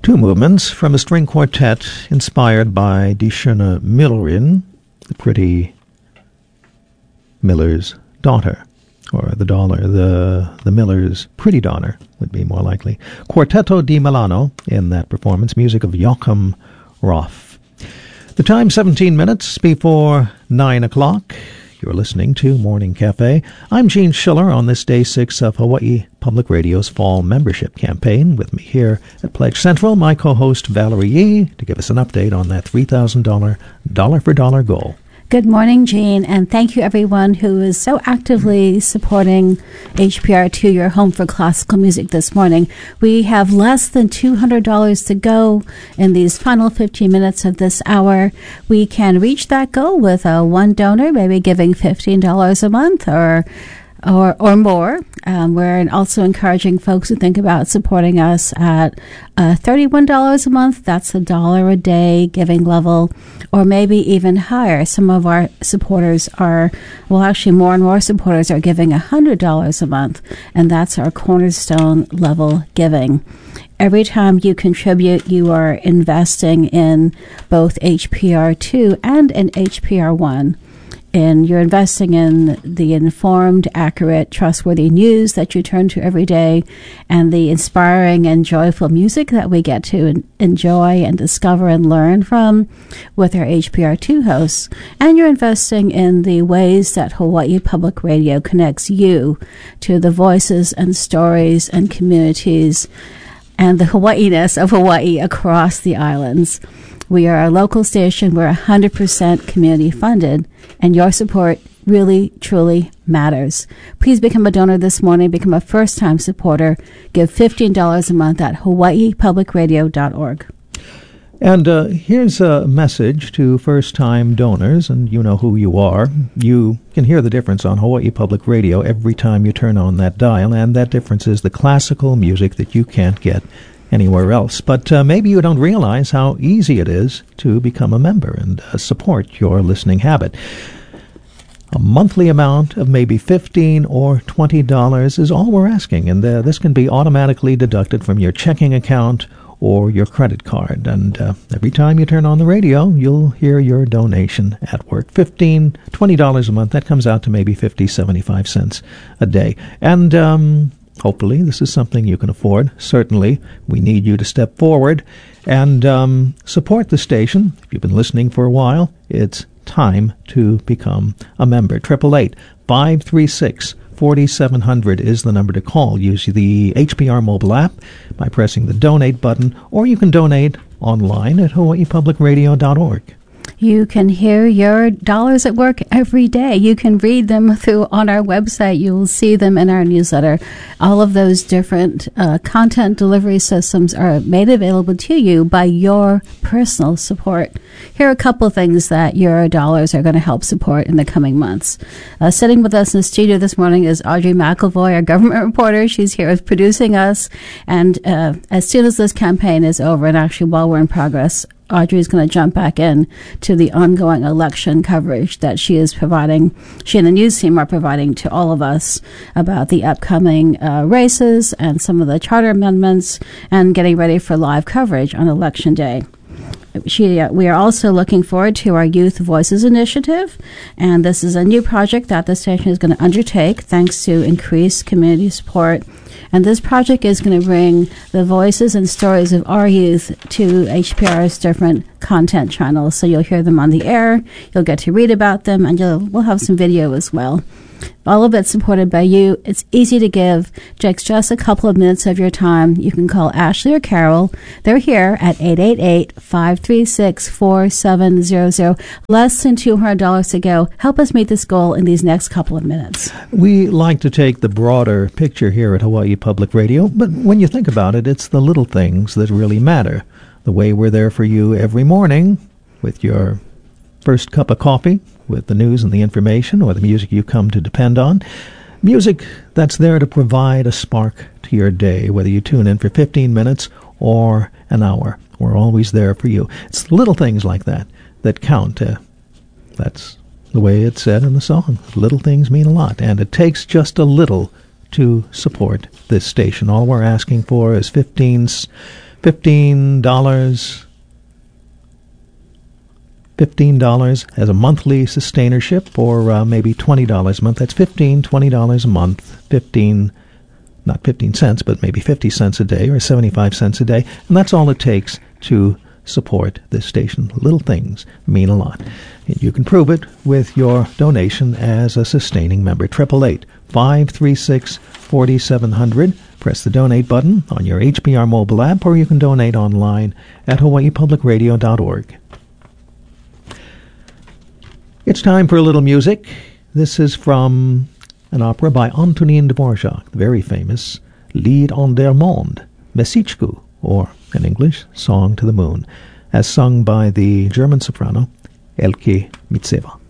Two movements from a string quartet inspired by Die schöne Müllerin, the pretty miller's daughter, or the miller's pretty daughter would be more likely. Quartetto di Milano in that performance, music of Joachim Roth. The time 17 minutes before 9 o'clock. You're listening to Morning Cafe. I'm Gene Schiller on this day 6 of Hawaii Public Radio's Fall Membership Campaign. With me here at Pledge Central, my co-host Valerie Yee to give us an update on that $3,000 dollar-for-dollar goal. Good morning, Jean, and thank you everyone who is so actively supporting HPR2, your home for classical music this morning. We have less than $200 to go in these final 15 minutes of this hour. We can reach that goal with one donor, maybe giving $15 a month or more. We're also encouraging folks to think about supporting us at $31 a month. That's $1 a day giving level, or maybe even higher. Some of our supporters actually more and more supporters are giving $100 a month, and that's our cornerstone level giving. Every time you contribute, you are investing in both HPR2 and in HPR1. And you're investing in the informed, accurate, trustworthy news that you turn to every day, and the inspiring and joyful music that we get to enjoy and discover and learn from with our HPR2 hosts. And you're investing in the ways that Hawaii Public Radio connects you to the voices and stories and communities and the Hawaii-ness of Hawaii across the islands. We are a local station. We're 100% community funded, and your support really, truly matters. Please become a donor this morning. Become a first-time supporter. Give $15 a month at hawaiipublicradio.org. And here's a message to first-time donors, and you know who you are. You can hear the difference on Hawaii Public Radio every time you turn on that dial, and that difference is the classical music that you can't get anywhere else. But maybe you don't realize how easy it is to become a member and support your listening habit. A monthly amount of maybe $15 or $20 is all we're asking, and this can be automatically deducted from your checking account or your credit card. And every time you turn on the radio, you'll hear your donation at work. $15, $20 a month, that comes out to maybe 50, 75 cents a day. And hopefully this is something you can afford. Certainly, we need you to step forward and support the station. If you've been listening for a while, it's time to become a member. 888-536-4700 is the number to call. Use the HPR mobile app by pressing the donate button, or you can donate online at hawaiipublicradio.org. You can hear your dollars at work every day. You can read them on our website. You will see them in our newsletter. All of those different content delivery systems are made available to you by your personal support. Here are a couple of things that your dollars are going to help support in the coming months. Sitting with us in the studio this morning is Audrey McElvoy, our government reporter. She's here producing us. And as soon as this campaign is over, and actually while we're in progress, Audrey is going to jump back in to the ongoing election coverage that she is providing. She and the news team are providing to all of us about the upcoming races and some of the charter amendments and getting ready for live coverage on Election Day. We are also looking forward to our Youth Voices Initiative, and this is a new project that the station is going to undertake thanks to increased community support. And this project is going to bring the voices and stories of our youth to HPR's different content channels. So you'll hear them on the air, you'll get to read about them, and we'll have some video as well. All of it supported by you. It's easy to give. Takes just a couple of minutes of your time. You can call Ashley or Carol. They're here at 888-536-4700. Less than $200 to go. Help us meet this goal in these next couple of minutes. We like to take the broader picture here at Hawaii Public Radio, but when you think about it, it's the little things that really matter. The way we're there for you every morning with your first cup of coffee, with the news and the information, or the music you come to depend on. Music that's there to provide a spark to your day, whether you tune in for 15 minutes or an hour. We're always there for you. It's little things like that that count. That's the way it's said in the song. Little things mean a lot, and it takes just a little to support this station. All we're asking for is $15 $15 as a monthly sustainership, or maybe $20 a month. That's $20 a month. Not 15 cents, but maybe 50 cents a day or 75 cents a day. And that's all it takes to support this station. Little things mean a lot. And you can prove it with your donation as a sustaining member. 888-536-4700. Press the donate button on your HPR mobile app, or you can donate online at hawaiipublicradio.org. It's time for a little music. This is from an opera by Antonin Dvorak, the very famous Lied om der Mond, Messichku, or in English, Song to the Moon, as sung by the German soprano Elke Mitseva.